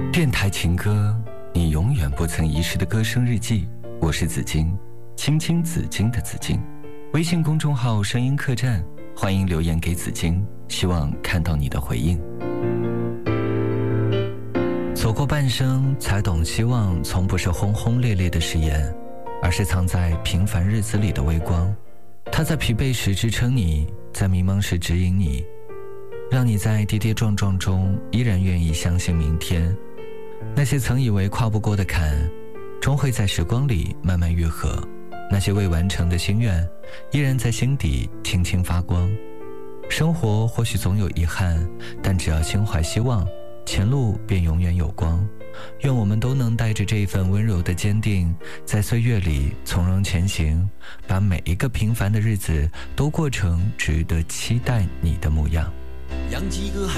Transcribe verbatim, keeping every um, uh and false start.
电台情歌，你永远不曾遗失的歌声日记。我是紫金，青青紫金的紫金。微信公众号声音客栈，欢迎留言给紫金，希望看到你的回应。走过半生，才懂希望从不是轰轰烈烈的誓言，而是藏在平凡日子里的微光。它在疲惫时支撑你，在迷茫时指引你，让你在跌跌撞撞中依然愿意相信明天。那些曾以为跨不过的坎，终会在时光里慢慢愈合。那些未完成的心愿，依然在心底轻轻发光。生活或许总有遗憾，但只要心怀希望，前路便永远有光。愿我们都能带着这份温柔的坚定，在岁月里从容前行，把每一个平凡的日子都过成值得期待你的模样。 养几个孩